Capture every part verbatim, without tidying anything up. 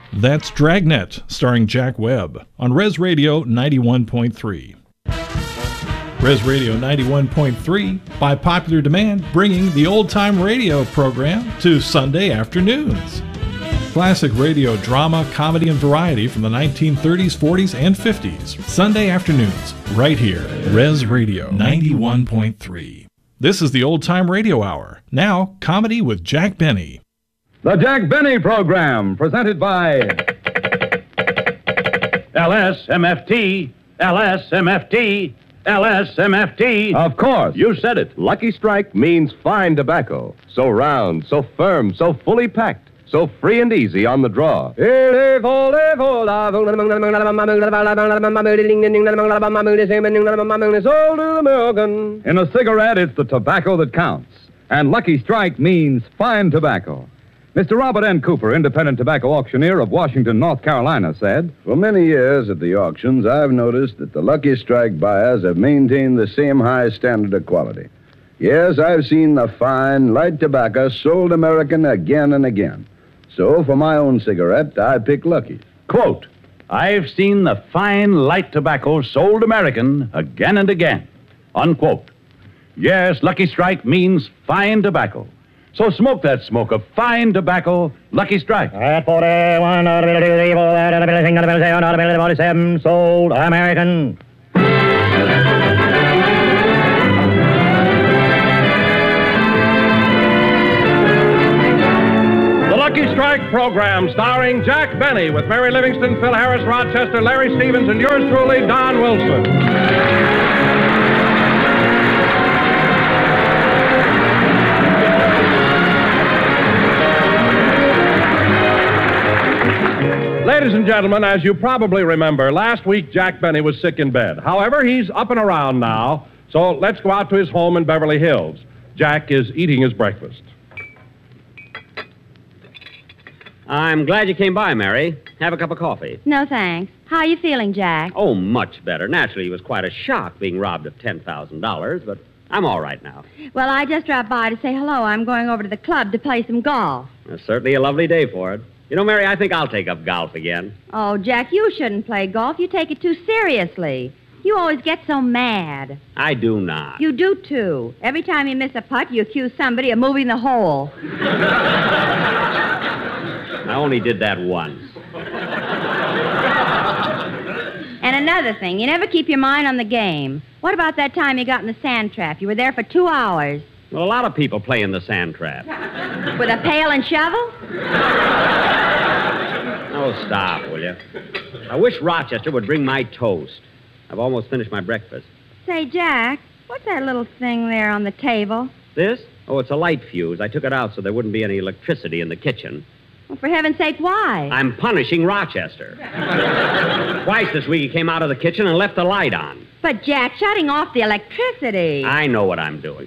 That's Dragnet, starring Jack Webb, on Res Radio ninety-one point three. Res Radio ninety-one point three, by popular demand, bringing the old-time radio program to Sunday afternoons. Classic radio drama, comedy, and variety from the nineteen thirties, forties, and fifties. Sunday afternoons, right here, Res Radio ninety-one point three. This is the Old-Time Radio Hour. Now, comedy with Jack Benny. The Jack Benny Program, presented by L S M F T, L S M F T, L S M F T. Of course. You said it. Lucky Strike means fine tobacco. So round, so firm, so fully packed, so free and easy on the draw. In a cigarette, it's the tobacco that counts. And Lucky Strike means fine tobacco. Mister Robert N. Cooper, independent tobacco auctioneer of Washington, North Carolina, said, For many years at the auctions, I've noticed that the Lucky Strike buyers have maintained the same high standard of quality. Yes, I've seen the fine, light tobacco sold American again and again. So, for my own cigarette, I pick Lucky's. Quote, I've seen the fine, light tobacco sold American again and again. Unquote. Yes, Lucky Strike means fine tobacco. So smoke that smoke of fine tobacco, Lucky Strike. At forty-one, forty-seven, sold American. The Lucky Strike program, starring Jack Benny, with Mary Livingston, Phil Harris, Rochester, Larry Stevens, and yours truly, Don Wilson. Ladies and gentlemen, as you probably remember, last week Jack Benny was sick in bed. However, he's up and around now, so let's go out to his home in Beverly Hills. Jack is eating his breakfast. I'm glad you came by, Mary. Have a cup of coffee. No, thanks. How are you feeling, Jack? Oh, much better. Naturally, it was quite a shock being robbed of ten thousand dollars, but I'm all right now. Well, I just dropped by to say hello. I'm going over to the club to play some golf. It's certainly a lovely day for it. You know, Mary, I think I'll take up golf again. Oh, Jack, you shouldn't play golf. You take it too seriously. You always get so mad. I do not. You do, too. Every time you miss a putt, you accuse somebody of moving the hole. I only did that once. And another thing, you never keep your mind on the game. What about that time you got in the sand trap? You were there for two hours. Well, a lot of people play in the sand trap. With a pail and shovel? Oh, stop, will you? I wish Rochester would bring my toast. I've almost finished my breakfast. Say, Jack, what's that little thing there on the table? This? Oh, it's a light fuse. I took it out so there wouldn't be any electricity in the kitchen. Well, for heaven's sake, why? I'm punishing Rochester. Twice this week he came out of the kitchen and left the light on. But, Jack, shutting off the electricity. I know what I'm doing.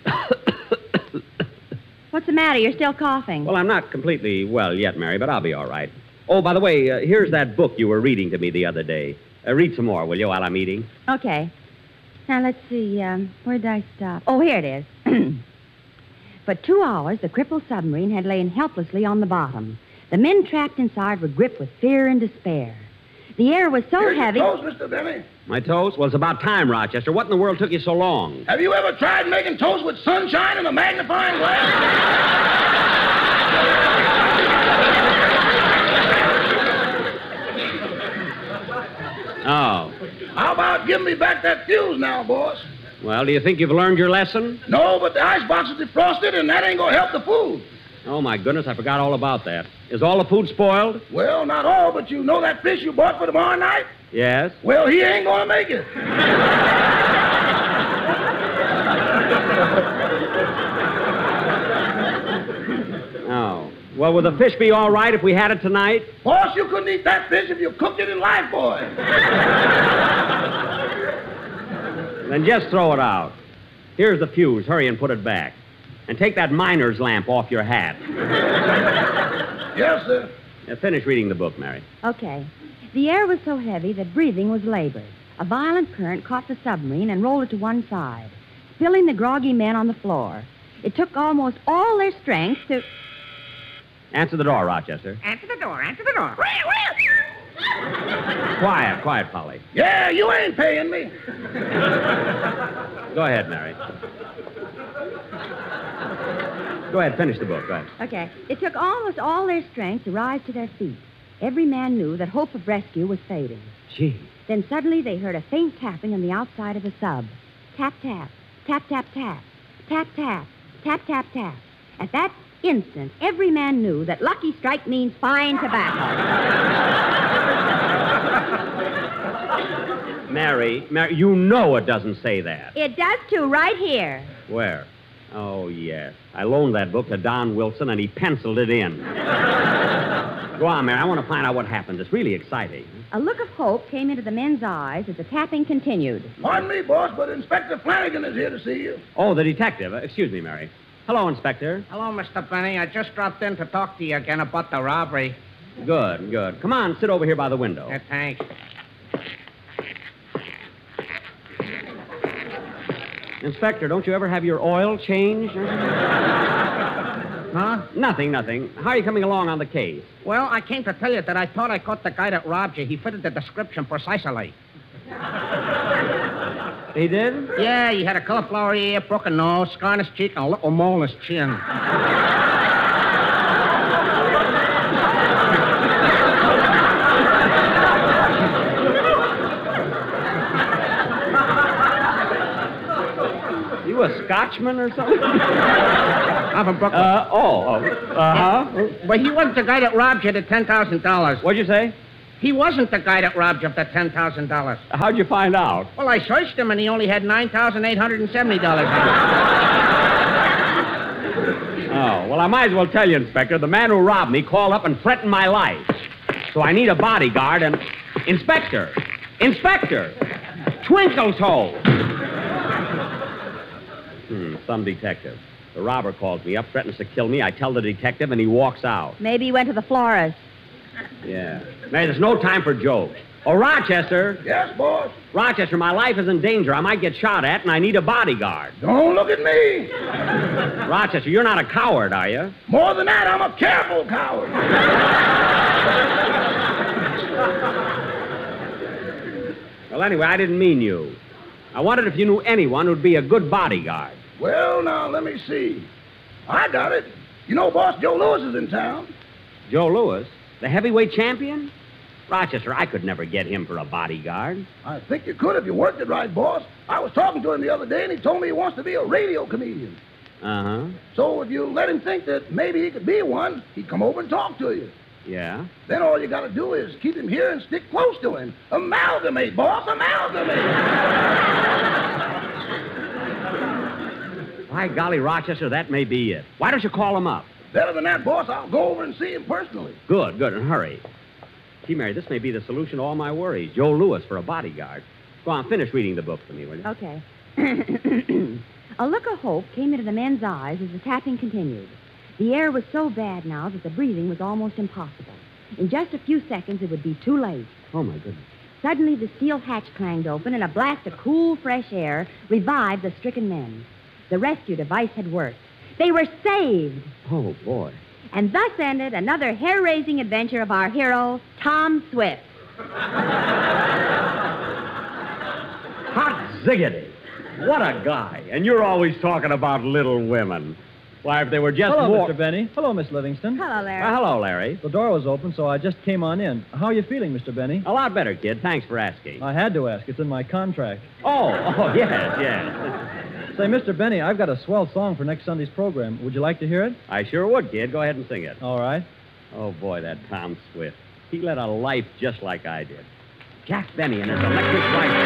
What's the matter? You're still coughing. Well, I'm not completely well yet, Mary, but I'll be all right. Oh, by the way, uh, here's that book you were reading to me the other day. Uh, read some more, will you, while I'm eating? Okay. Now, let's see. Um, where did I stop? Oh, here it is. For two hours, the crippled submarine had lain helplessly on the bottom. The men trapped inside were gripped with fear and despair. The air was so Here's heavy... Your toast, Mister Benny. My toast? Well, it's about time, Rochester. What in the world took you so long? Have you ever tried making toast with sunshine and a magnifying glass? Oh. How about giving me back that fuse now, boss? Well, do you think you've learned your lesson? No, but the icebox is defrosted, and that ain't gonna help the food. Oh, my goodness, I forgot all about that. Is all the food spoiled? Well, not all, but you know that fish you bought for tomorrow night? Yes. Well, he ain't gonna make it. Oh. Well, would the fish be all right if we had it tonight? Boss, you couldn't eat that fish if you cooked it in Lifebuoy. Then just throw it out. Here's the fuse. Hurry and put it back. And take that miner's lamp off your hat. Yes, sir. Now, finish reading the book, Mary. Okay. The air was so heavy that breathing was labored. A violent current caught the submarine and rolled it to one side, spilling the groggy men on the floor. It took almost all their strength to... Answer the door, Rochester. Answer the door. Answer the door. Quiet, quiet, Polly. Yeah, you ain't paying me. Go ahead, Mary. Go ahead, finish the book. Go ahead. Okay. It took almost all their strength to rise to their feet. Every man knew that hope of rescue was fading. Gee. Then suddenly they heard a faint tapping on the outside of the sub. Tap, tap, tap, tap, tap, tap, tap, tap, tap, tap. At that instant, every man knew that Lucky Strike means fine tobacco. Mary, Mary, you know it doesn't say that. It does, too, right here. Where? Oh, yes. I loaned that book to Don Wilson, and he penciled it in. Go on, Mary. I want to find out what happened. It's really exciting. A look of hope came into the men's eyes as the tapping continued. Pardon me, boss, but Inspector Flanagan is here to see you. Oh, the detective. Uh, excuse me, Mary. Hello, Inspector. Hello, Mister Benny. I just dropped in to talk to you again about the robbery. Good, good. Come on, sit over here by the window. Yeah, thanks. Inspector, don't you ever have your oil changed? Huh? Nothing, nothing. How are you coming along on the case? Well, I came to tell you that I thought I caught the guy that robbed you. He fitted the description precisely. He did? Yeah, he had a cauliflower ear, broken nose, scar on his cheek, and a little mole on his chin. You a Scotchman or something? I'm from Brooklyn. Uh, oh, oh. Uh-huh. But he wasn't the guy that robbed you the ten thousand dollars. What'd you say? He wasn't the guy that robbed you of the ten thousand dollars. How'd you find out? Well, I searched him, and he only had nine thousand eight hundred seventy dollars. Oh, well, I might as well tell you, Inspector. The man who robbed me called up and threatened my life. So I need a bodyguard and... Inspector! Inspector! Twinkle's hole! Hmm, some detective. The robber calls me up, threatens to kill me. I tell the detective, and he walks out. Maybe he went to the florist. Yeah. Mary, there's no time for jokes. Oh, Rochester. Yes, boss? Rochester, my life is in danger. I might get shot at, and I need a bodyguard. Don't look at me. Rochester, you're not a coward, are you? More than that, I'm a careful coward. Well, anyway, I didn't mean you. I wondered if you knew anyone who'd be a good bodyguard. Well, now, let me see. I got it. You know, boss, Joe Lewis is in town. Joe Lewis? The heavyweight champion? Rochester, I could never get him for a bodyguard. I think you could if you worked it right, boss. I was talking to him the other day, and he told me he wants to be a radio comedian. Uh-huh. So if you let him think that maybe he could be one, he'd come over and talk to you. Yeah? Then all you got to do is keep him here and stick close to him. Amalgamate, boss, amalgamate. By golly, Rochester, that may be it. Why don't you call him up? Better than that, boss. I'll go over and see him personally. Good, good, and hurry. Gee, Mary, this may be the solution to all my worries. Joe Lewis for a bodyguard. Go on, finish reading the book for me, will you? Okay. A look of hope came into the men's eyes as the tapping continued. The air was so bad now that the breathing was almost impossible. In just a few seconds, it would be too late. Oh, my goodness. Suddenly, the steel hatch clanged open, and a blast of cool, fresh air revived the stricken men. The rescue device had worked. They were saved. Oh, boy. And thus ended another hair-raising adventure of our hero, Tom Swift. Hot ziggity. What a guy. And you're always talking about little women. Why, if they were just Hello, more... Mister Benny. Hello, Miss Livingston. Hello, Larry. Well, hello, Larry. The door was open, so I just came on in. How are you feeling, Mister Benny? A lot better, kid. Thanks for asking. I had to ask. It's in my contract. Oh, oh, yes, yes. Say, Mister Benny, I've got a swell song for next Sunday's program. Would you like to hear it? I sure would, kid. Go ahead and sing it. All right. Oh, boy, that Tom Swift. He led a life just like I did. Jack Benny and his electric light.